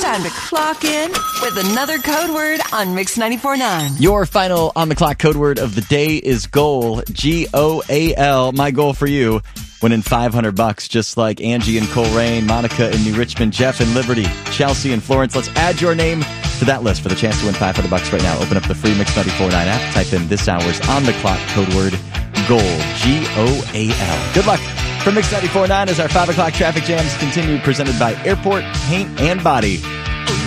Time to clock in with another code word on Mix 94.9. Your final on the clock code word of the day is goal. G-O-A-L. My goal for you, winning $500 just like Angie and Coleraine, Monica in New Richmond, Jeff in Liberty, Chelsea and Florence. Let's add your name to that list for the chance to win $500 right now. Open up the free Mix 94.9 app. Type in this hour's on the clock code word goal. G-O-A-L. Good luck. From Mix 94.9 as our 5 o'clock traffic jams continue, presented by Airport Paint and Body.